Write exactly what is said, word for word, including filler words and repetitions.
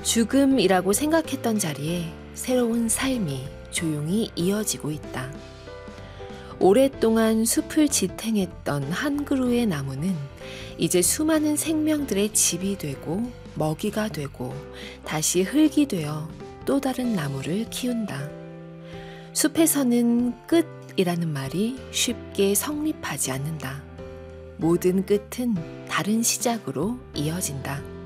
죽음이라고 생각했던 자리에 새로운 삶이 조용히 이어지고 있다. 오랫동안 숲을 지탱했던 한 그루의 나무는 이제 수많은 생명들의 집이 되고 먹이가 되고 다시 흙이 되어 또 다른 나무를 키운다. 숲에서는 끝이라는 말이 쉽게 성립하지 않는다. 모든 끝은 다른 시작으로 이어진다.